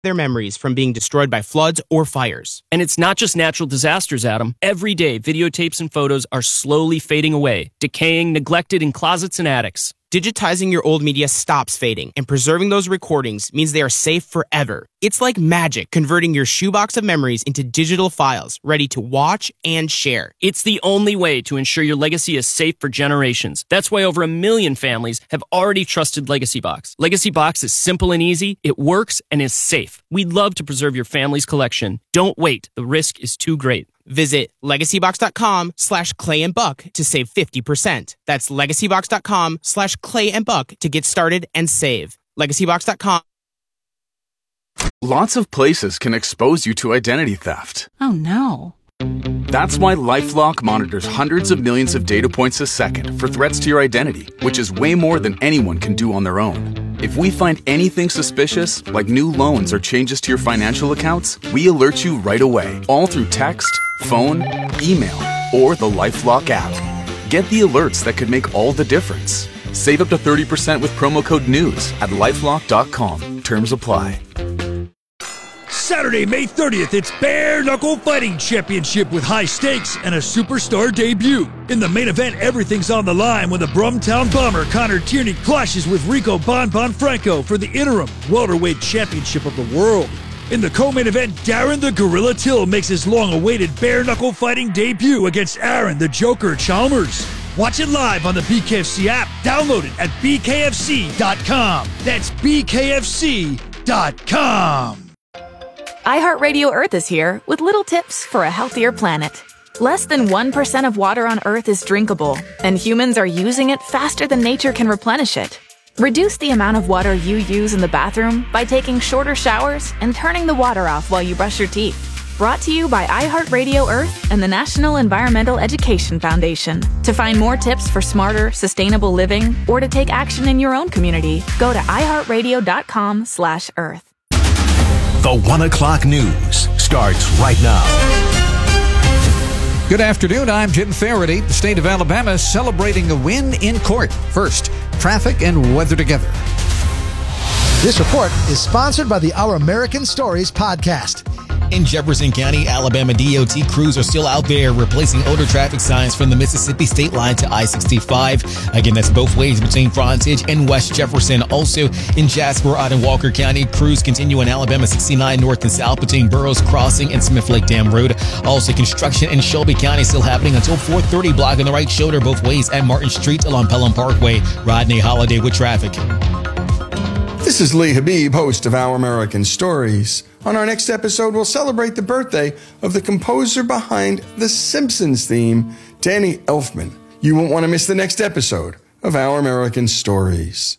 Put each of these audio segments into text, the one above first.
their memories from being destroyed by floods or fires. And it's not just natural disasters, Adam. Every day, videotapes and photos are slowly fading away, decaying, neglected in closets and attics. Digitizing your old media stops fading, and preserving those recordings means they are safe forever. It's like magic, converting your shoebox of memories into digital files, ready to watch and share. It's the only way to ensure your legacy is safe for generations. That's why over 1 million families have already trusted LegacyBox. LegacyBox is simple and easy, it works, and is safe. We'd love to preserve your family's collection. Don't wait. The risk is too great. Visit legacybox.com/Clay and Buck to save 50%. That's legacybox.com/Clay and Buck to get started and save. Legacybox.com. Lots of places can expose you to identity theft. Oh no. That's why LifeLock monitors hundreds of millions of data points a second for threats to your identity, which is way more than anyone can do on their own. If we find anything suspicious, like new loans or changes to your financial accounts, we alert you right away, all through text, phone, email, or the LifeLock app. Get the alerts that could make all the difference. Save up to 30% with promo code NEWS at LifeLock.com. Terms apply. Saturday, May 30th, it's Bare Knuckle Fighting Championship with high stakes and a superstar debut. In the main event, everything's on the line when the Brumtown Bomber Connor Tierney clashes with Rico Bon Franco for the interim welterweight championship of the world. In the co-main event, Darren the Gorilla Till makes his long-awaited Bare Knuckle Fighting debut against Aaron the Joker Chalmers. Watch it live on the BKFC app. Download it at bkfc.com. That's bkfc.com. iHeartRadio Earth is here with little tips for a healthier planet. Less than 1% of water on Earth is drinkable, and humans are using it faster than nature can replenish it. Reduce the amount of water you use in the bathroom by taking shorter showers and turning the water off while you brush your teeth. Brought to you by iHeartRadio Earth and the National Environmental Education Foundation. To find more tips for smarter, sustainable living, or to take action in your own community, go to iHeartRadio.com/Earth. The 1 o'clock news starts right now. Good afternoon, I'm Jim Faraday. The state of Alabama is celebrating a win in court. First, traffic and weather together. This report is sponsored by the Our American Stories podcast. In Jefferson County, Alabama DOT crews are still out there replacing older traffic signs from the Mississippi state line to I-65. Again, that's both ways between Frontage and West Jefferson. Also in Jasper, out in Walker County, crews continue in Alabama 69 north and south between Burroughs Crossing and Smith Lake Dam Road. Also construction in Shelby County still happening until 430 block on the right shoulder both ways at Martin Street along Pelham Parkway. Rodney Holiday with traffic. This is Lee Habib, host of Our American Stories. On our next episode, we'll celebrate the birthday of the composer behind the Simpsons theme, Danny Elfman. You won't want to miss the next episode of Our American Stories.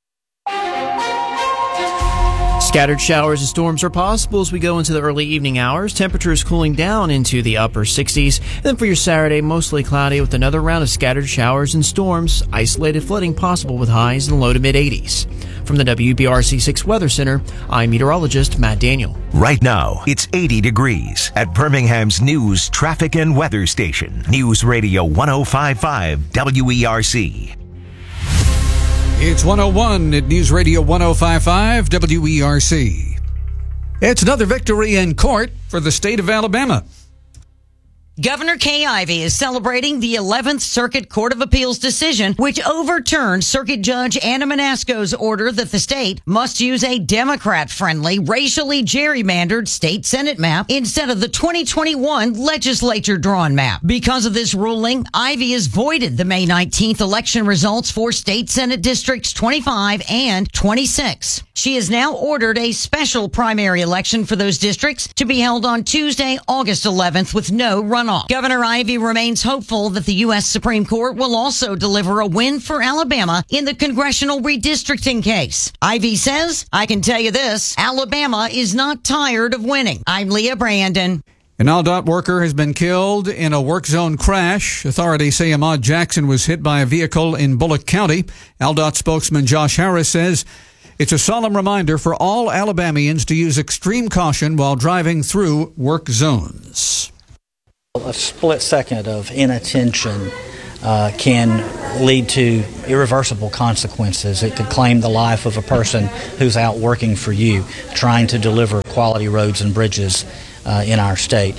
Scattered showers and storms are possible as we go into the early evening hours. Temperatures cooling down into the upper 60s. And then for your Saturday, mostly cloudy with another round of scattered showers and storms. Isolated flooding possible with highs in the low to mid 80s. From the WBRC 6 Weather Center, I'm meteorologist Matt Daniel. Right now, it's 80 degrees at Birmingham's news, traffic, and weather station. News Radio 105.5 WERC. It's 101 at News Radio 105.5 WERC. It's another victory in court for the state of Alabama. Governor Kay Ivey is celebrating the 11th Circuit Court of Appeals decision, which overturned Circuit Judge Anna Manasco's order that the state must use a Democrat-friendly, racially gerrymandered state Senate map instead of the 2021 legislature-drawn map. Because of this ruling, Ivey has voided the May 19th election results for state Senate Districts 25 and 26. She has now ordered a special primary election for those districts to be held on Tuesday, August 11th with no runoff. Governor Ivey remains hopeful that the U.S. Supreme Court will also deliver a win for Alabama in the congressional redistricting case. Ivey says, I can tell you this, Alabama is not tired of winning. I'm Leah Brandon. An ALDOT worker has been killed in a work zone crash. Authorities say Ahmad Jackson was hit by a vehicle in Bullock County. ALDOT spokesman Josh Harris says it's a solemn reminder for all Alabamians to use extreme caution while driving through work zones. A split second of inattention can lead to irreversible consequences. It could claim the life of a person who's out working for you, trying to deliver quality roads and bridges in our state.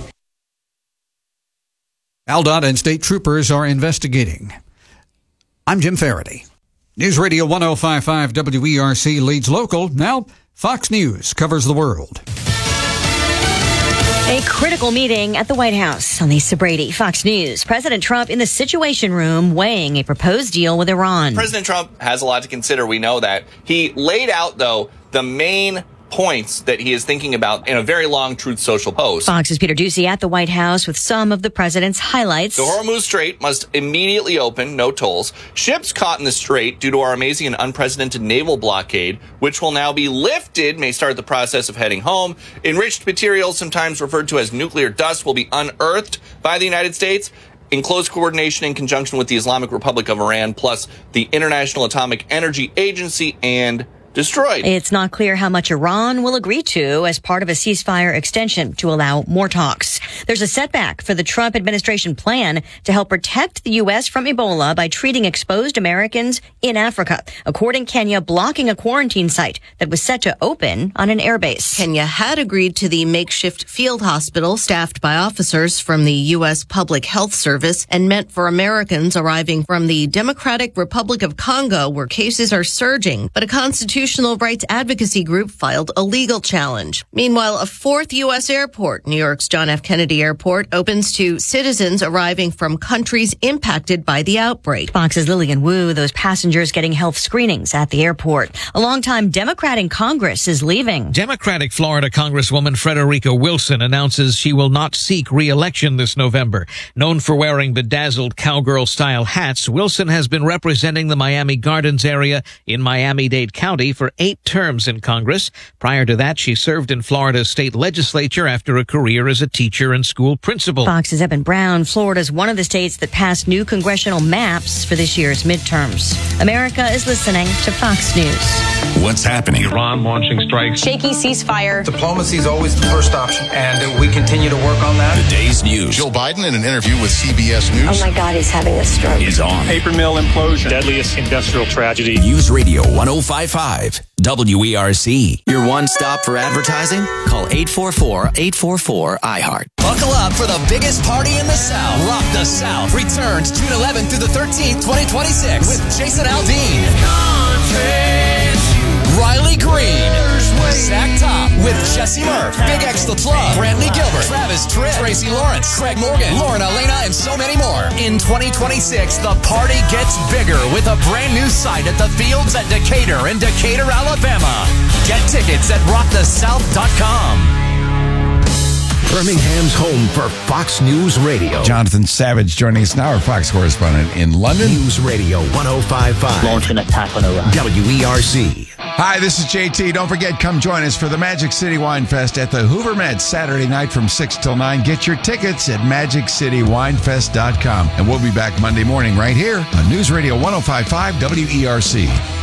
ALDOT and state troopers are investigating. I'm Jim Faraday. News Radio 105.5 WERC leads local. Now, Fox News covers the world. A critical meeting at the White House. On Lisa Brady, Fox News. President Trump in the Situation Room weighing a proposed deal with Iran. President Trump has a lot to consider. We know that. He laid out, though, the main points that he is thinking about in a very long Truth Social post. Fox's Peter Doocy at the White House with some of the president's highlights. The Hormuz Strait must immediately open, no tolls. Ships caught in the strait due to our amazing and unprecedented naval blockade, which will now be lifted, may start the process of heading home. Enriched materials, sometimes referred to as nuclear dust, will be unearthed by the United States in close coordination in conjunction with the Islamic Republic of Iran, plus the International Atomic Energy Agency, and destroyed. It's not clear how much Iran will agree to as part of a ceasefire extension to allow more talks. There's a setback for the Trump administration plan to help protect the U.S. from Ebola by treating exposed Americans in Africa, according Kenya blocking a quarantine site that was set to open on an airbase. Kenya had agreed to the makeshift field hospital staffed by officers from the U.S. Public Health Service and meant for Americans arriving from the Democratic Republic of Congo, where cases are surging, but a constitutional rights advocacy group filed a legal challenge. Meanwhile, a fourth U.S. airport, New York's John F. Kennedy Airport, opens to citizens arriving from countries impacted by the outbreak. Fox's Lillian Wu, those passengers getting health screenings at the airport. A longtime Democrat in Congress is leaving. Democratic Florida Congresswoman Frederica Wilson announces she will not seek re-election this November. Known for wearing bedazzled cowgirl-style hats, Wilson has been representing the Miami Gardens area in Miami-Dade County for 8 terms in Congress. Prior to that, she served in Florida's state legislature after a career as a teacher and school principal. Fox's Eben Brown. Florida is one of the states that passed new congressional maps for this year's midterms. America is listening to Fox News. What's happening? Iran launching strikes. Shaky ceasefire. Diplomacy is always the first option, and we continue to work on that. The day's news. Joe Biden, in an interview with CBS News. Oh my God, he's having a stroke. Is on. Paper mill implosion. Deadliest industrial tragedy. News Radio 105.5. WERC. Your one stop for advertising? Call 844-844-iHeart. Buckle up for the biggest party in the South. Rock the South returns June 11th through the 13th, 2026 with Jason Aldean, Riley Green, Zach Top with Jesse Murph, Big X The Plug, Brantley Gilbert, Travis Tritt, Tracy Lawrence, Craig Morgan, Lauren Elena, and so many more. In 2026, the party gets bigger with a brand new site at the Fields at Decatur in Decatur, Alabama. Get tickets at rockthesouth.com. Birmingham's home for Fox News Radio. Jonathan Savage joining us now, our Fox correspondent in London. News Radio 105.5. Launch an attack on Iran. WERC. Hi, this is JT. Don't forget, come join us for the Magic City Wine Fest at the Hoover Med Saturday night from 6 till 9. Get your tickets at MagicCityWinefest.com. And we'll be back Monday morning right here on News Radio 105.5 WERC.